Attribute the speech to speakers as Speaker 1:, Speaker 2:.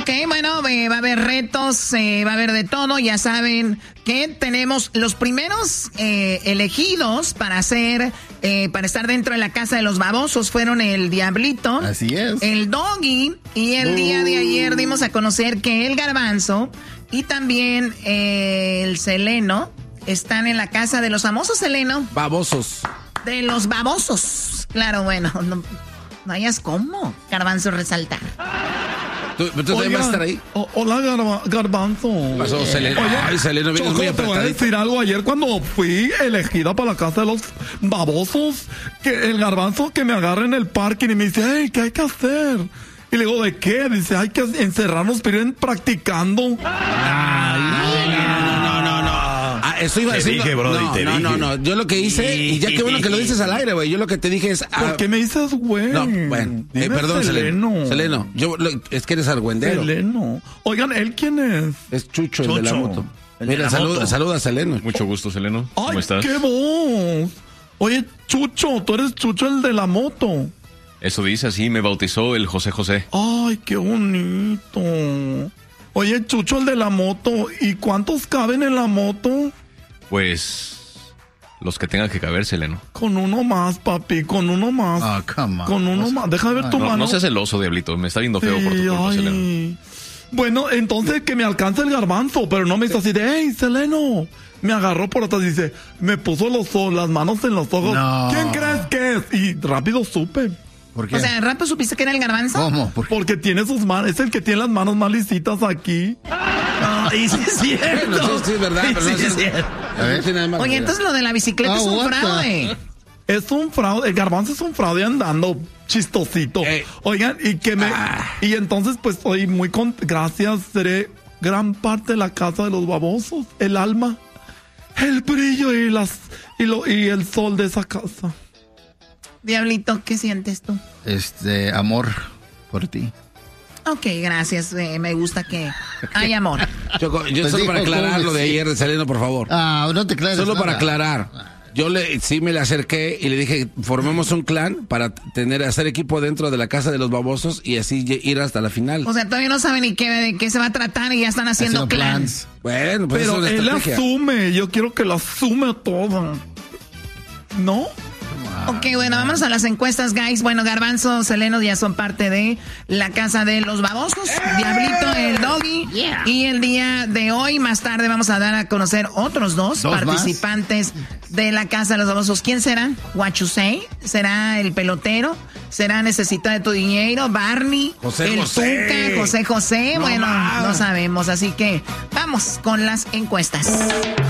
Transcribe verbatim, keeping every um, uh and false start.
Speaker 1: Ok, bueno, eh, va a haber retos, eh, va a haber de todo. Ya saben que tenemos los primeros eh, elegidos para hacer, eh, para estar dentro de la casa de los babosos fueron el Diablito.
Speaker 2: Así es.
Speaker 1: El Doggy. Y el uh. día de ayer dimos a conocer que el Garbanzo y también eh, el Seleno están en la casa de los famosos, Seleno.
Speaker 3: Babosos.
Speaker 1: De los babosos. Claro, bueno, no, no hayas cómo, Garbanzo, resaltar.
Speaker 3: ¿Tú, tú también vas a estar ahí?
Speaker 4: O, hola, Garba, Garbanzo.
Speaker 3: Pasó, Seleno. Oye, ay, Seleno,
Speaker 4: Choco,
Speaker 3: muy
Speaker 4: te voy a decir algo. Ayer cuando fui elegida para la casa de los babosos, que el Garbanzo que me agarra en el parking y me dice, hey, ¿qué hay que hacer? Y le digo, ¿de qué? Dice, hay que encerrarnos, pero ir practicando.
Speaker 3: Ay, no, no, no, no. Ah, eso iba a decir.
Speaker 2: Te dije, Brody,
Speaker 3: no,
Speaker 2: te
Speaker 3: no,
Speaker 2: dije.
Speaker 3: no, no. Yo lo que hice, y ya qué bueno que lo dices al aire, güey. Yo lo que te dije es. Ah,
Speaker 4: ¿por qué me dices, güey?
Speaker 3: No, bueno. Eh, perdón, Seleno. Seleno. Yo, lo, es que eres argüendero.
Speaker 4: Seleno. Oigan, ¿él quién es?
Speaker 3: Es Chucho,
Speaker 2: Chucho,
Speaker 3: el de la moto.
Speaker 2: el
Speaker 3: Mira,
Speaker 2: de la
Speaker 3: saluda,
Speaker 2: moto.
Speaker 3: saluda a Seleno.
Speaker 5: Mucho gusto, Seleno. ¿Cómo
Speaker 4: Ay,
Speaker 5: estás?
Speaker 4: qué voz. Oye, Chucho, tú eres Chucho el de la moto.
Speaker 5: Eso dice, así me bautizó el José José.
Speaker 4: Ay, qué bonito. Oye, Chucho, el de la moto, ¿y cuántos caben en la moto?
Speaker 5: Pues los que tengan que caber, Seleno.
Speaker 4: Con uno más, papi, con uno más.
Speaker 2: Ah, come on.
Speaker 4: Con uno más. Deja de ver tu
Speaker 5: No,
Speaker 4: mano.
Speaker 5: no seas celoso, Diablito. Me está viendo feo
Speaker 4: Sí,
Speaker 5: por tu culpa,
Speaker 4: ay.
Speaker 5: Seleno.
Speaker 4: Bueno, entonces que me alcance el Garbanzo, pero no me hizo así de, hey, Seleno. Me agarró por atrás y dice, me puso los ojos, las manos en los ojos.
Speaker 2: No.
Speaker 4: ¿Quién crees que es? Y rápido supe.
Speaker 2: ¿Por qué?
Speaker 1: O sea, ¿rato supiste que era el Garbanzo?
Speaker 2: ¿Cómo? ¿Por qué?
Speaker 4: Porque tiene sus manos, es el que tiene las manos más lisitas aquí.
Speaker 2: No, y sí es cierto.
Speaker 3: Bueno, sí, sí, es verdad,
Speaker 2: Sí,
Speaker 3: pero
Speaker 2: sí
Speaker 3: no
Speaker 2: es
Speaker 3: es-
Speaker 2: cierto.
Speaker 3: A ver, sí, nada más,
Speaker 1: Oye,
Speaker 3: mira.
Speaker 1: entonces lo de la bicicleta
Speaker 2: Ah,
Speaker 1: es un
Speaker 2: what the-
Speaker 1: fraude.
Speaker 4: Es un fraude, el Garbanzo es un fraude andando chistosito.
Speaker 3: Eh.
Speaker 4: Oigan, y que me...
Speaker 3: Ah.
Speaker 4: Y entonces pues estoy muy con... Gracias, seré gran parte de la casa de los babosos, el alma, el brillo y las... Y, lo, y el sol de esa casa.
Speaker 1: Diablito, ¿qué sientes tú?
Speaker 2: Este, amor por ti.
Speaker 1: Ok, gracias. eh, me gusta que hay amor.
Speaker 3: Choco, yo
Speaker 2: Pues
Speaker 3: solo
Speaker 2: dijo,
Speaker 3: para aclarar
Speaker 2: ¿cómo
Speaker 3: lo de
Speaker 2: que sí?
Speaker 3: ayer de Seleno, por favor.
Speaker 2: Ah, no te clares
Speaker 3: Solo
Speaker 2: nada.
Speaker 3: para aclarar. Yo le, sí me le acerqué y le dije, formemos un clan para tener, hacer equipo dentro de la casa de los babosos y así lle- ir hasta la final.
Speaker 1: O sea, todavía no saben ni qué, de qué se va a tratar y ya están haciendo,
Speaker 2: Haciendo
Speaker 1: clans.
Speaker 3: Bueno, pues
Speaker 4: Pero
Speaker 3: eso es
Speaker 4: él
Speaker 3: una estrategia.
Speaker 4: asume, yo quiero que lo asume todo. ¿No?
Speaker 1: Ok, bueno, vámonos a las encuestas, guys. Bueno, Garbanzo, Seleno ya son parte de la casa de los babosos. Diablito, el Doggy.
Speaker 2: Yeah.
Speaker 1: Y el día de hoy, más tarde, vamos a dar a conocer otros dos,
Speaker 2: ¿Dos
Speaker 1: participantes de la casa de los babosos. ¿Quién será? What you say? ¿Será el pelotero? ¿Será Necesita de tu dinero? ¿Barney?
Speaker 3: José
Speaker 1: ¿El
Speaker 3: José.
Speaker 1: Tuca? ¿José José?
Speaker 3: No
Speaker 1: bueno,
Speaker 3: más.
Speaker 1: no sabemos. Así que vamos con las encuestas.